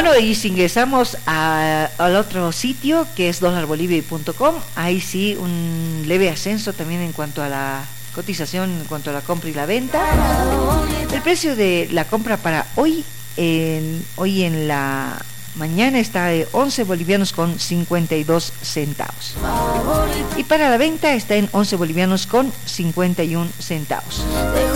Bueno, y si ingresamos al otro sitio, que es $bolivia.com, ahí sí un leve ascenso también en cuanto a la cotización, en cuanto a la compra y la venta. El precio de la compra para hoy en la mañana está de 11 bolivianos con 52 centavos. Y para la venta está en 11 bolivianos con 51 centavos.